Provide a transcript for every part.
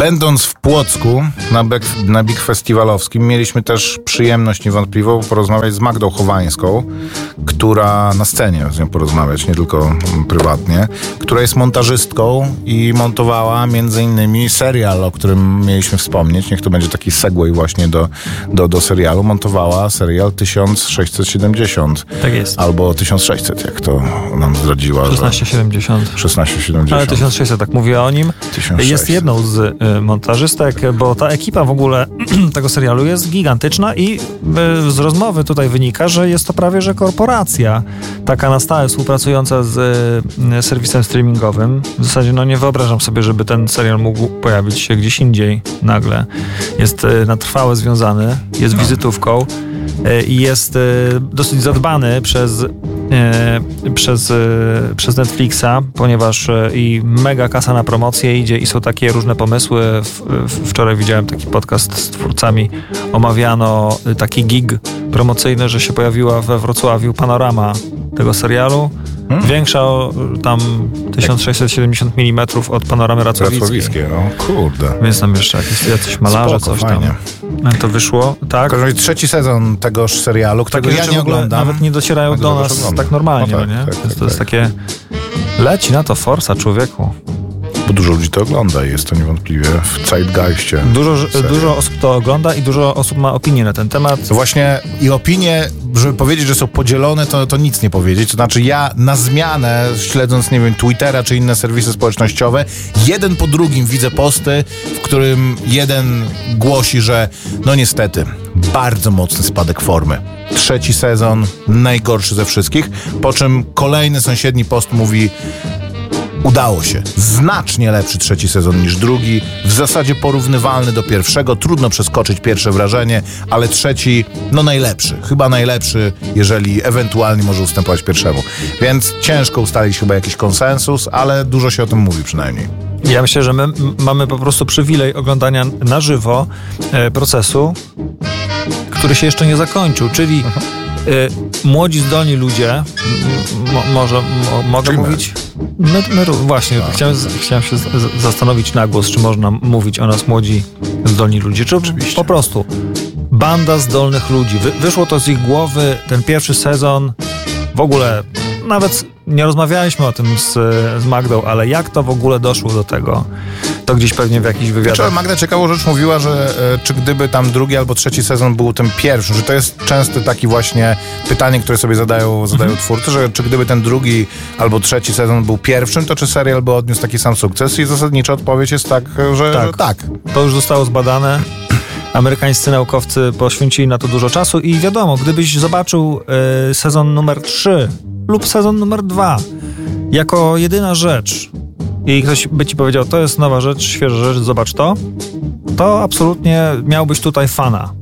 Będąc w Płocku na Big Festiwalowskim, mieliśmy też przyjemność niewątpliwą porozmawiać z Magdą Chowańską, która na scenie z nią porozmawiać, nie tylko prywatnie, która jest montażystką i montowała między innymi serial, o którym mieliśmy wspomnieć. Niech to będzie taki segway właśnie do serialu. Montowała serial 1670. Tak jest. Albo 1600, jak to nam zdradziła. 1670. 1670. Ale 1600, tak mówię o nim. 1600. Jest jedną z montażystek, bo ta ekipa w ogóle tego serialu jest gigantyczna i z rozmowy tutaj wynika, że jest to prawie że korporacja, taka na stałe współpracująca z serwisem streamingowym. W zasadzie nie wyobrażam sobie, żeby ten serial mógł pojawić się gdzieś indziej nagle. Jest na trwałe związany, jest wizytówką i jest dosyć zadbany przez Netflixa, ponieważ i mega kasa na promocję idzie i są takie różne pomysły. Wczoraj widziałem taki podcast z twórcami, omawiano taki gig promocyjny, że się pojawiła we Wrocławiu panorama tego serialu. Większa o tam 1670 mm od panoramy racławickiej. No kurde. Więc tam jeszcze jacyś malarze, spoko, coś fajnie. tam. To wyszło, tak? Trzeci sezon tegoż serialu, którego ja nie oglądam. Nawet nie docierają do nas tak normalnie, no nie? Tak, to jest takie... Leci na to forsa, człowieku. Bo dużo ludzi to ogląda i jest to niewątpliwie w zeitgeistie. Dużo osób to ogląda i dużo osób ma opinie na ten temat. Właśnie i opinie, żeby powiedzieć, że są podzielone, to nic nie powiedzieć. To znaczy ja na zmianę, śledząc, nie wiem, Twittera czy inne serwisy społecznościowe, jeden po drugim widzę posty, w którym jeden głosi, że no niestety, bardzo mocny spadek formy. Trzeci sezon, najgorszy ze wszystkich, po czym kolejny sąsiedni post mówi: udało się. Znacznie lepszy trzeci sezon niż drugi. W zasadzie porównywalny do pierwszego. Trudno przeskoczyć pierwsze wrażenie, ale trzeci, najlepszy. Chyba najlepszy, jeżeli ewentualnie może ustępować pierwszemu. Więc ciężko ustalić chyba jakiś konsensus, ale dużo się o tym mówi przynajmniej. Ja myślę, że my mamy po prostu przywilej oglądania na żywo procesu, który się jeszcze nie zakończył, czyli młodzi, zdolni ludzie, mogę mówić? Właśnie, chciałem się zastanowić na głos, czy można mówić o nas młodzi, zdolni ludzie, czy oczywiście po prostu banda zdolnych ludzi. Wyszło to z ich głowy, ten pierwszy sezon, w ogóle nawet nie rozmawialiśmy o tym z Magdą, ale jak to w ogóle doszło do tego? To gdzieś pewnie w jakichś wywiadach. Magda ciekawą rzecz mówiła, że czy gdyby tam drugi albo trzeci sezon był tym pierwszym, że to jest często taki właśnie pytanie, które sobie zadają twórcy, że czy gdyby ten drugi albo trzeci sezon był pierwszym, to czy serial by odniósł taki sam sukces? I zasadnicza odpowiedź jest że tak. To już zostało zbadane. Amerykańscy naukowcy poświęcili na to dużo czasu i wiadomo, gdybyś zobaczył sezon numer 3 lub sezon numer 2 jako jedyna rzecz i ktoś by ci powiedział, to jest nowa rzecz, świeża rzecz, zobacz to absolutnie miałbyś tutaj fana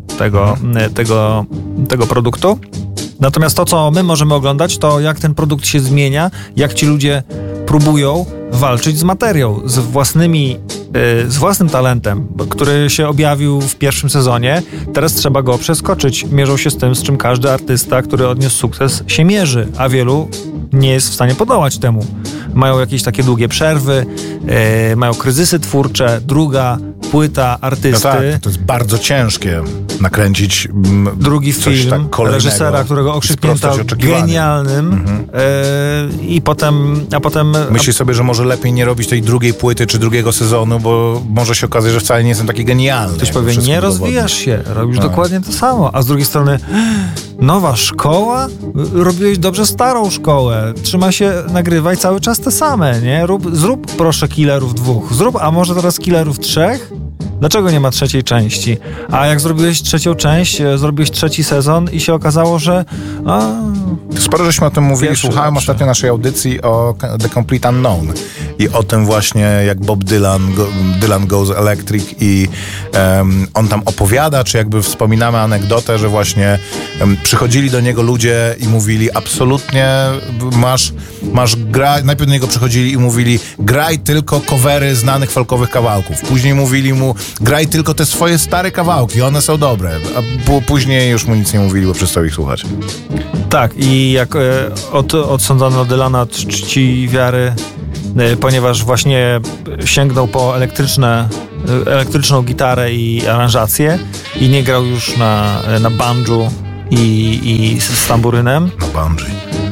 tego produktu. Natomiast to, co my możemy oglądać, to jak ten produkt się zmienia, jak ci ludzie próbują walczyć z materią, z własnym talentem, który się objawił w pierwszym sezonie. Teraz trzeba go przeskoczyć. Mierzą się z tym, z czym każdy artysta, który odniósł sukces, się mierzy, a wielu nie jest w stanie podołać temu. Mają jakieś takie długie przerwy, mają kryzysy twórcze, druga płyta artysty. No tak, to jest bardzo ciężkie nakręcić drugi film tak reżysera, którego okrzyknięto genialnym i potem... Myśli sobie, że może lepiej nie robić tej drugiej płyty czy drugiego sezonu, bo może się okazać, że wcale nie jestem taki genialny. Ktoś powie, nie rozwijasz się, robisz dokładnie to samo, a z drugiej strony nowa szkoła? Robiłeś dobrze starą szkołę. Trzymaj się, nagrywaj cały czas te same, nie? Zrób proszę Killerów 2. A może teraz Killerów 3? Dlaczego nie ma trzeciej części? A jak zrobiłeś trzecią część, zrobiłeś trzeci sezon i się okazało, że... Sporo żeśmy o tym mówili. Słuchałem ostatnio naszej audycji o The Complete Unknown i o tym właśnie, jak Bob Dylan Goes Electric i on tam opowiada, czy jakby wspominamy anegdotę, że właśnie przychodzili do niego ludzie i mówili absolutnie masz grać, najpierw do niego przychodzili i mówili graj tylko covery znanych folkowych kawałków. Później mówili mu graj tylko te swoje stare kawałki, one są dobre. A później już mu nic nie mówili, bo przestał ich słuchać. Tak, i jak odsądzono Dylana od czci i wiary, ponieważ właśnie sięgnął po elektryczne elektryczną gitarę i aranżację i nie grał już na banjo i z tamburynem. Na banjo.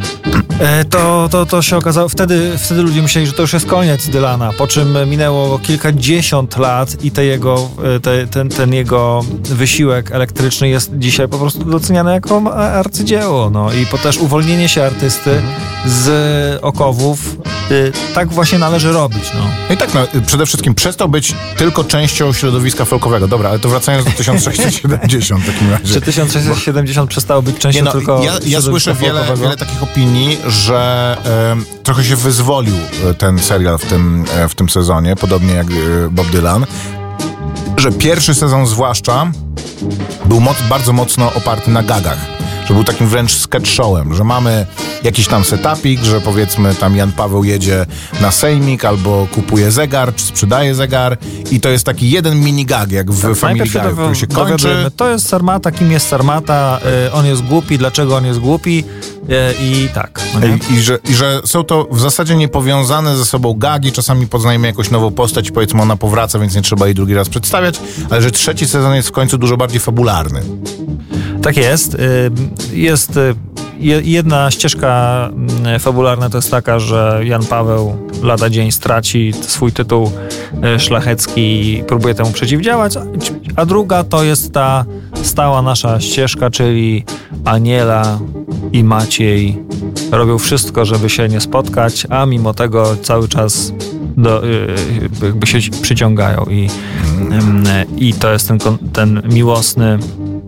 To się okazało, wtedy ludzie myśleli, że to już jest koniec Dylana, po czym minęło kilkadziesiąt lat i ten jego wysiłek elektryczny jest dzisiaj po prostu doceniany jako arcydzieło. No. I też uwolnienie się artysty z okowów tak właśnie należy robić. No. No i tak, przede wszystkim przestał być tylko częścią środowiska folkowego. Dobra, ale to wracając do 1670 w takim razie. Czy 1670 przestało być częścią tylko ja słyszę wiele takich opinii, że trochę się wyzwolił ten serial w tym sezonie, podobnie jak Bob Dylan, że pierwszy sezon zwłaszcza był bardzo mocno oparty na gagach. Że był takim wręcz sketch showem, że mamy jakiś tam setupik, że powiedzmy tam Jan Paweł jedzie na sejmik albo kupuje zegar, czy sprzedaje zegar i to jest taki jeden mini gag, jak w Family Guy, który się kończy. To jest Sarmata, kim jest Sarmata, on jest głupi, dlaczego on jest głupi i tak. I że są to w zasadzie niepowiązane ze sobą gagi, czasami poznajemy jakąś nową postać, powiedzmy ona powraca, więc nie trzeba jej drugi raz przedstawiać, ale że trzeci sezon jest w końcu dużo bardziej fabularny. Tak jest. Jest jedna ścieżka fabularna, to jest taka, że Jan Paweł lada dzień straci swój tytuł szlachecki i próbuje temu przeciwdziałać, a druga to jest ta stała nasza ścieżka, czyli Aniela i Maciej robią wszystko, żeby się nie spotkać, a mimo tego cały czas jakby się przyciągają i to jest ten miłosne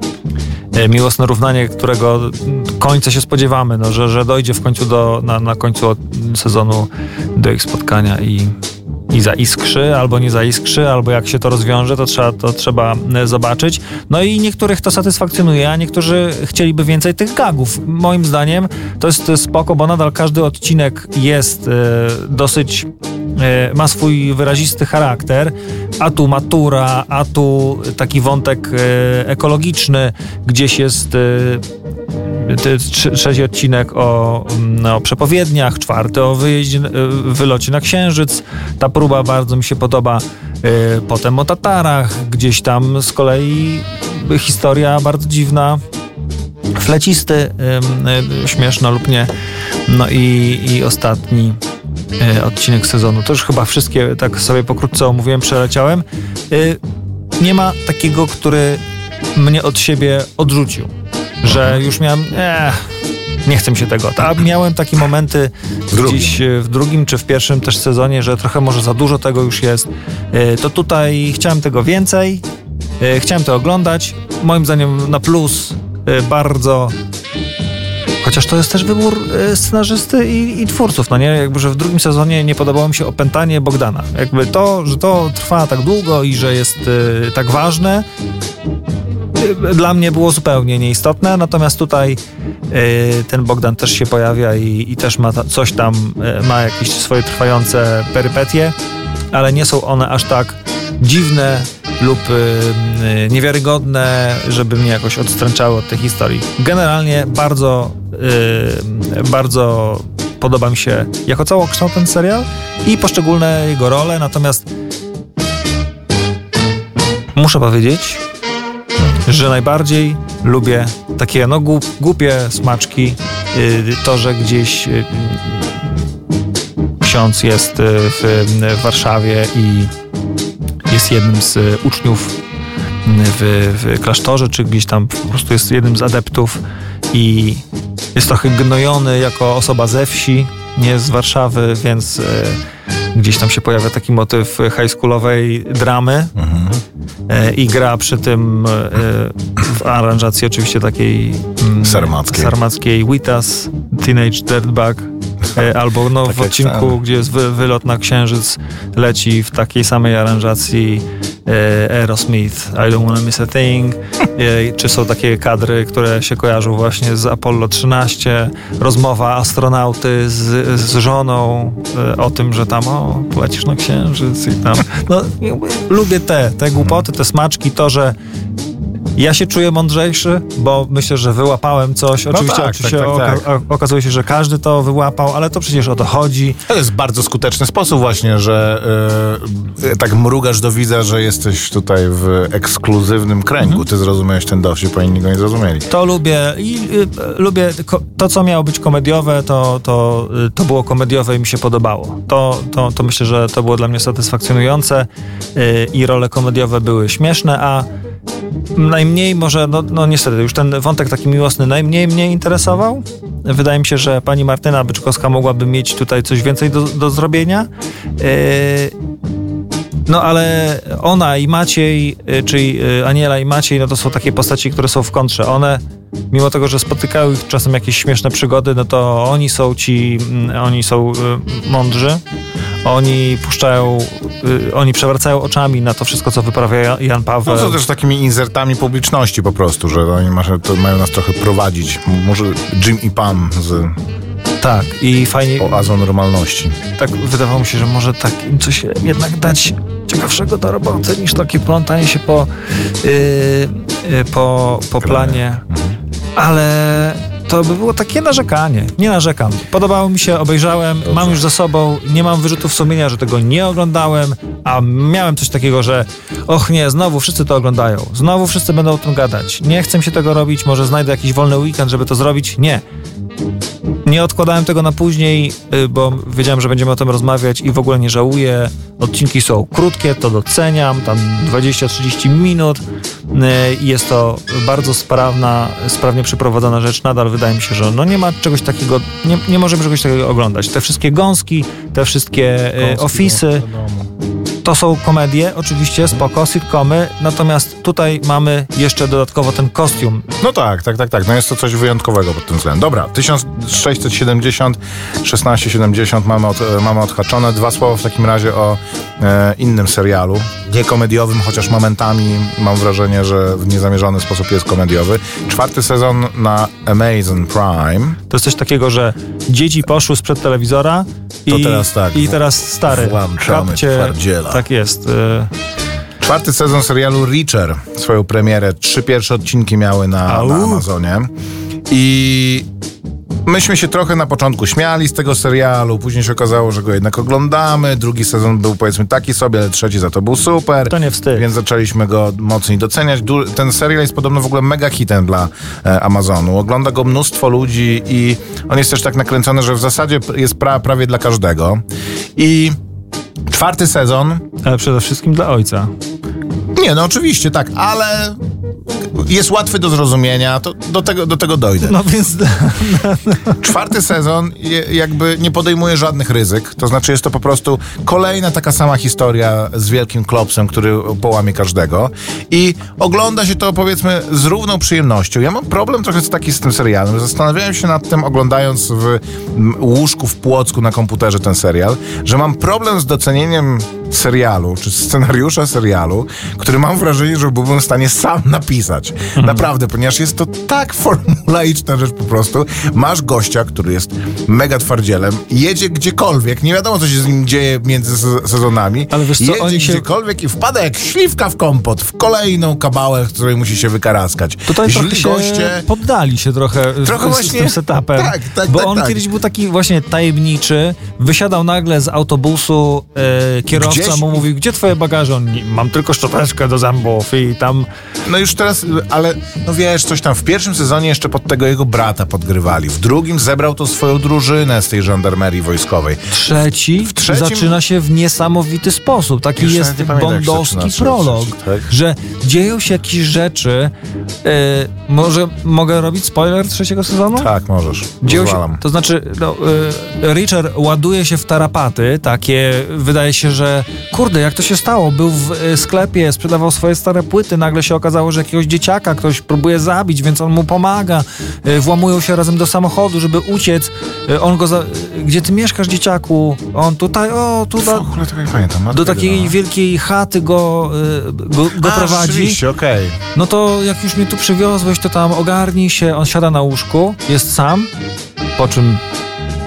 równanie, którego końca się spodziewamy, no, że dojdzie w końcu na końcu sezonu do ich spotkania i zaiskrzy, albo nie zaiskrzy, albo jak się to rozwiąże, to trzeba zobaczyć. No i niektórych to satysfakcjonuje, a niektórzy chcieliby więcej tych gagów. Moim zdaniem to jest spoko, bo nadal każdy odcinek jest dosyć ma swój wyrazisty charakter, a tu matura, a tu taki wątek ekologiczny, gdzieś jest trzeci odcinek o przepowiedniach, czwarty o wylocie na Księżyc. Ta próba bardzo mi się podoba. Potem o Tatarach, gdzieś tam z kolei historia bardzo dziwna, flecisty, śmieszno lub nie. No i ostatni odcinek sezonu. To już chyba wszystkie tak sobie pokrótce omówiłem, przeleciałem. Nie ma takiego, który mnie od siebie odrzucił. Że już miałem, nie chcę mi się tego. Miałem takie momenty gdzieś w drugim czy w pierwszym też sezonie, że trochę może za dużo tego już jest. To tutaj chciałem tego więcej, chciałem to oglądać. Moim zdaniem na plus bardzo, chociaż to jest też wybór scenarzysty i twórców, no nie? Jakby, że w drugim sezonie nie podobało mi się opętanie Bogdana. Jakby to, że to trwa tak długo i że jest tak ważne, dla mnie było zupełnie nieistotne, natomiast tutaj ten Bogdan też się pojawia i też ma coś tam, ma jakieś swoje trwające perypetie, ale nie są one aż tak dziwne lub niewiarygodne, żeby mnie jakoś odstręczały od tej historii. Generalnie bardzo podoba mi się jako całokształt ten serial i poszczególne jego role, natomiast muszę powiedzieć, że najbardziej lubię takie głupie smaczki, to, że gdzieś ksiądz jest w Warszawie i jest jednym z uczniów w klasztorze, czy gdzieś tam po prostu jest jednym z adeptów i jest trochę gnojony jako osoba ze wsi, nie z Warszawy, więc gdzieś tam się pojawia taki motyw high schoolowej dramy i gra przy tym w aranżacji oczywiście takiej sarmackiej Witas, Teenage Dirtbag, albo tak w odcinku, gdzie jest wylot na Księżyc, leci w takiej samej aranżacji Aerosmith, I Don't Wanna Miss a Thing, czy są takie kadry, które się kojarzą właśnie z Apollo 13, rozmowa astronauty z żoną o tym, że tam polecisz na Księżyc i tam. No, lubię te głupoty, te smaczki, to, że Ja się czuję mądrzejszy, bo myślę, że wyłapałem coś. Oczywiście okazuje się, że każdy to wyłapał, ale to przecież o to chodzi. To jest bardzo skuteczny sposób właśnie, że tak mrugasz do widza, że jesteś tutaj w ekskluzywnym kręgu. Ty zrozumiałeś ten dowcip, a inni go nie zrozumieli. To lubię i lubię to, co miało być komediowe, to było komediowe i mi się podobało. To myślę, że to było dla mnie satysfakcjonujące i role komediowe były śmieszne, a najmniej może, no niestety, już ten wątek taki miłosny najmniej mnie interesował. Wydaje mi się, że pani Martyna Byczkowska mogłaby mieć tutaj coś więcej do zrobienia. No ale ona i Maciej, czyli Aniela i Maciej, no to są takie postaci, które są w kontrze. One, mimo tego, że spotykają ich czasem jakieś śmieszne przygody, no to oni są mądrzy. Oni przewracają oczami na to wszystko, co wyprawia Jan Paweł. No to też takimi insertami publiczności po prostu, że oni mają nas trochę prowadzić. Może Jim i Pam z... Tak, i fajnie... Oazą normalności. Tak, wydawało mi się, że może tak im coś jednak dać ciekawszego do roboty, niż takie plątanie się po planie. Ale to by było takie narzekanie. Nie narzekam. Podobało mi się, obejrzałem, dobrze. Mam już za sobą, nie mam wyrzutów sumienia, że tego nie oglądałem, a miałem coś takiego, że och nie, znowu wszyscy to oglądają. Znowu wszyscy będą o tym gadać. Nie chcę się tego robić, może znajdę jakiś wolny weekend, żeby to zrobić. Nie. Nie odkładałem tego na później, bo wiedziałem, że będziemy o tym rozmawiać i w ogóle nie żałuję. Odcinki są krótkie, to doceniam, tam 20-30 minut. Jest to bardzo sprawnie przeprowadzona rzecz. Nadal wydaje mi się, że no nie ma czegoś takiego, nie możemy czegoś takiego oglądać. Te wszystkie gąski, te wszystkie office'y, to są komedie, oczywiście, spoko, sitcomy, natomiast tutaj mamy jeszcze dodatkowo ten kostium. No tak. No jest to coś wyjątkowego pod tym względem. Dobra, 1670, 1670 mamy odhaczone. 2 słowa w takim razie o innym serialu, nie komediowym, chociaż momentami mam wrażenie, że w niezamierzony sposób jest komediowy. 4. sezon na Amazon Prime. To jest coś takiego, że dzieci poszły sprzed telewizora i teraz stary. Włączamy twardziela. Tak jest. 4. sezon serialu Reacher. Swoją premierę. 3 pierwsze odcinki miały na Amazonie. I myśmy się trochę na początku śmiali z tego serialu, później się okazało, że go jednak oglądamy. 2. sezon był powiedzmy taki sobie, ale 3. za to był super. To nie wstyd. Więc zaczęliśmy go mocniej doceniać. Ten serial jest podobno w ogóle mega hitem dla Amazonu. Ogląda go mnóstwo ludzi i on jest też tak nakręcony, że w zasadzie jest prawie dla każdego. I 4. sezon... Ale przede wszystkim dla ojca. Nie, no oczywiście, tak, ale jest łatwy do zrozumienia, to do tego dojdę. No więc... 4. sezon jakby nie podejmuje żadnych ryzyk, to znaczy jest to po prostu kolejna taka sama historia z wielkim klopsem, który połamie każdego i ogląda się to powiedzmy z równą przyjemnością. Ja mam problem trochę taki z tym serialem, zastanawiałem się nad tym oglądając w łóżku w Płocku na komputerze ten serial, że mam problem z docenieniem serialu, czy scenariusza serialu, który mam wrażenie, że byłbym w stanie sam napisać. Naprawdę, ponieważ jest to tak formulaiczna rzecz po prostu. Masz gościa, który jest mega twardzielem, jedzie gdziekolwiek, nie wiadomo, co się z nim dzieje między sezonami, ale wiesz co, jedzie gdziekolwiek i wpada jak śliwka w kompot, w kolejną kabałę, z której musi się wykaraskać. Tutaj goście poddali się trochę właśnie, z tym setupem, bo on kiedyś był taki właśnie tajemniczy, wysiadał nagle z autobusu, kierowca mu mówił, gdzie twoje bagaże? On, mam tylko szczoteczkę do zębów i tam... No już teraz, ale no wiesz, coś tam w 1. sezonie jeszcze pod tego jego brata podgrywali. W 2. zebrał to swoją drużynę z tej żandarmerii wojskowej. W 3. zaczyna się w niesamowity sposób. Taki już jest bondowski prolog, tak? Że dzieją się jakieś rzeczy. Może mogę robić spoiler 3. sezonu? Tak, możesz. To znaczy, Richard ładuje się w tarapaty, takie, wydaje się, że kurde, jak to się stało? Był w sklepie, sprzedawał swoje stare płyty, nagle się okazało, że jakiegoś dzieciaka ktoś próbuje zabić, więc on mu pomaga. Włamują się razem do samochodu, żeby uciec. On go Gdzie ty mieszkasz, dzieciaku? On tutaj, w ogóle tego nie pamiętam. Do takiej wielkiej chaty go prowadzi. Oczywiście, okej. No to jak już mnie tu przywiozłeś, to tam ogarnij się. On siada na łóżku, jest sam, po czym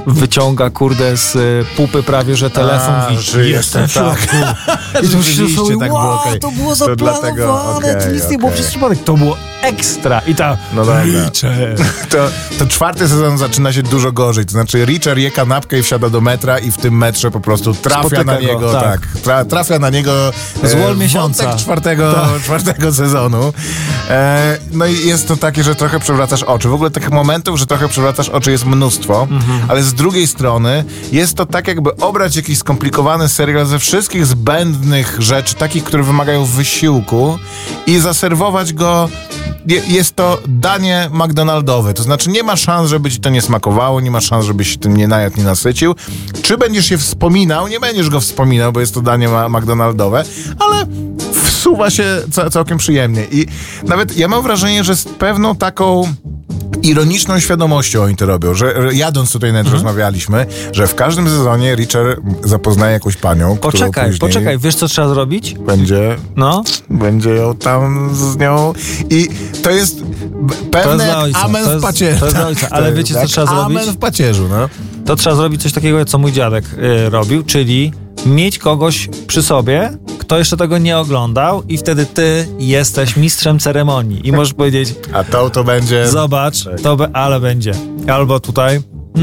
wyciąga, kurde, z pupy prawie, że telefon że jestem w środku. I to Rzeczywiście tak było, okej. to było To zaplanowane, dlatego, to nic nie było przez przypadek. To było ekstra. I ta No dobra. Reacher. To czwarty sezon zaczyna się dużo gorzej. To znaczy Reacher je kanapkę i wsiada do metra i w tym metrze po prostu trafia Spotyka na go, niego. tak. Trafia na niego Złol miesiąca. wątek czwartego sezonu. No i jest to takie, że trochę przewracasz oczy. W ogóle takich momentów, że trochę przewracasz oczy jest mnóstwo, ale z drugiej strony jest to tak, jakby obrać jakiś skomplikowany serial ze wszystkich zbędnych rzeczy, takich, które wymagają wysiłku i zaserwować go. Jest to danie McDonaldowe. To znaczy nie ma szans, żeby ci to nie smakowało, nie ma szans, żebyś się tym nie najadł, nie nasycił. Czy będziesz się wspominał? Nie będziesz go wspominał, bo jest to danie McDonaldowe, ale wsuwa się całkiem przyjemnie. I nawet ja mam wrażenie, że z pewną taką ironiczną świadomością oni to robią, że jadąc tutaj nawet rozmawialiśmy, że w każdym sezonie Reacher zapoznaje jakąś panią, Poczekaj, wiesz co trzeba zrobić? Będzie ją tam z nią i to jest pewne amen w pacierzu. To jest dla ojca, ale wiecie co trzeba zrobić? Amen w pacierzu, no. To trzeba zrobić coś takiego, co mój dziadek robił, czyli mieć kogoś przy sobie, kto jeszcze tego nie oglądał i wtedy ty jesteś mistrzem ceremonii i możesz powiedzieć, a to będzie... Zobacz, ale będzie. Albo tutaj,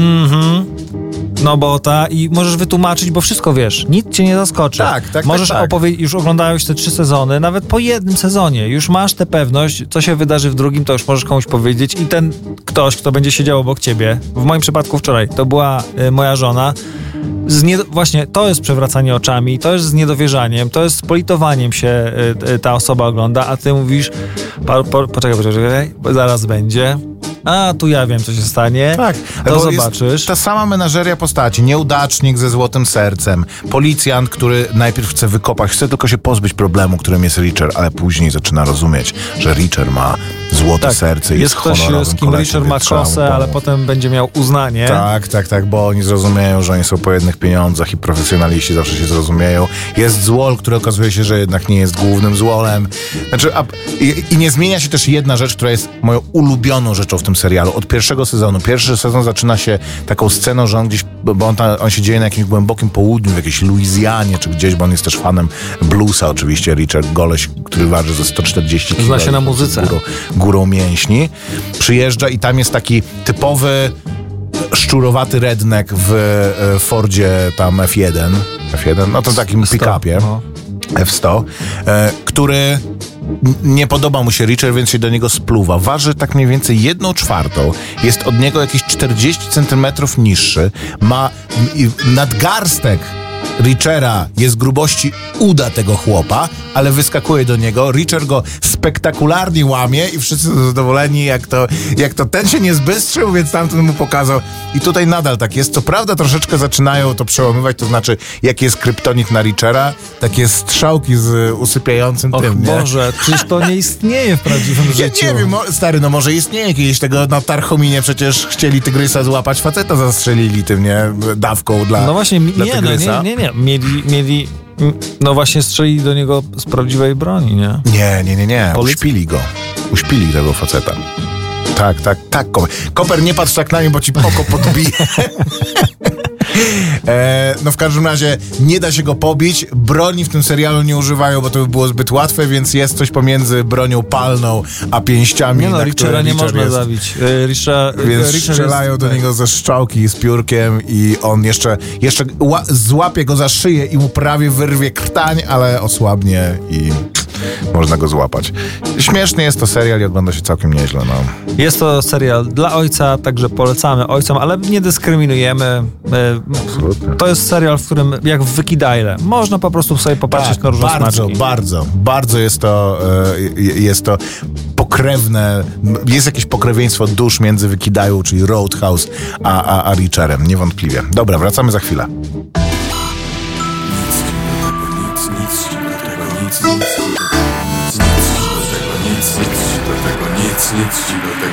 no bo i możesz wytłumaczyć, bo wszystko wiesz, nic cię nie zaskoczy. Tak. Możesz opowiedzieć, już oglądałeś te 3 sezony, nawet po jednym sezonie, już masz tę pewność, co się wydarzy w drugim, to już możesz komuś powiedzieć i ten ktoś, kto będzie siedział obok ciebie, w moim przypadku wczoraj, to była moja żona, właśnie to jest przewracanie oczami, to jest z niedowierzaniem, to jest z politowaniem się ta osoba ogląda, a ty mówisz, poczekaj, zaraz będzie. A, tu ja wiem, co się stanie. Tak, to zobaczysz. Ta sama menażeria postaci. Nieudacznik ze złotym sercem. Policjant, który najpierw chce wykopać, chce tylko się pozbyć problemu, którym jest Reacher, ale później zaczyna rozumieć, że Reacher ma złote serce i jest ktoś, z kim Reacher ma kosę, ale potem będzie miał uznanie. Tak, bo oni zrozumieją, że oni są po jednych pieniądzach i profesjonaliści zawsze się zrozumieją. Jest złol, który okazuje się, że jednak nie jest głównym złolem. Znaczy, i nie zmienia się też jedna rzecz, która jest moją ulubioną rzeczą w tym serialu. Od pierwszego sezonu. Pierwszy sezon zaczyna się taką sceną, że on gdzieś, bo on się dzieje na jakimś głębokim południu, w jakiejś Luizjanie czy gdzieś, bo on jest też fanem bluesa oczywiście. Richard, goleś, który waży ze 140 kg. Zna się na muzyce. Górą mięśni. Przyjeżdża i tam jest taki typowy szczurowaty redneck w Fordzie tam F1, no to takim pick-upie. F100, który nie podoba mu się Reacher, więc się do niego spluwa. Waży tak mniej więcej 1/4. Jest od niego jakieś 40 centymetrów niższy. Ma nadgarstek Reachera jest grubości uda tego chłopa, ale wyskakuje do niego. Reacher go spektakularnie łamie i wszyscy są zadowoleni, jak to ten się nie zbystrzył, więc tamten mu pokazał. I tutaj nadal tak jest. Co prawda troszeczkę zaczynają to przełamywać, to znaczy jaki jest kryptonit na Reachera, takie strzałki z usypiającym tym, nie? Boże, przecież to nie istnieje w prawdziwym życiu. Ja nie wiem, stary, no może istnieje kiedyś tego na Tarchominie, przecież chcieli tygrysa złapać, faceta zastrzelili tym, nie? Dawką dla No właśnie, dla tygrysa. Nie. Mieli no właśnie strzelili do niego z prawdziwej broni, nie? Nie. Uśpili tego faceta. Tak. Koper, nie patrz tak na mnie, bo ci oko podbije. No w każdym razie nie da się go pobić. Broni w tym serialu nie używają, bo to by było zbyt łatwe, więc jest coś pomiędzy bronią palną a pięściami. Nie no, Reachera nie można zabić. Więc strzelają do niego ze strzałki z piórkiem i on jeszcze złapie go za szyję i mu prawie wyrwie krtań, ale osłabnie i można go złapać. Śmieszny jest to serial i ogląda się całkiem nieźle. No. Jest to serial dla ojca, także polecamy ojcom, ale nie dyskryminujemy. Absolutnie. To jest serial, w którym jak w Wykidajle. Można po prostu sobie popatrzeć na różne smaczki. Bardzo jest to pokrewne, jest jakieś pokrewieństwo dusz między Wykidają, czyli Roadhouse, a Reacherem, niewątpliwie. Dobra, wracamy za chwilę. Nic ci do tego.